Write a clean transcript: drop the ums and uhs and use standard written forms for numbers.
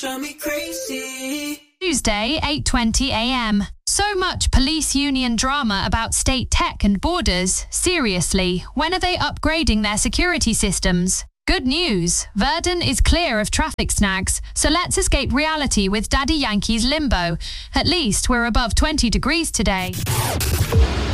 Tuesday, 8:20 a.m. So much police union drama about state tech and borders. Seriously, when are they upgrading their security systems? Good news, Verdun is clear of traffic snags, so let's escape reality with Daddy Yankee's Limbo. At least we're above 20 degrees today.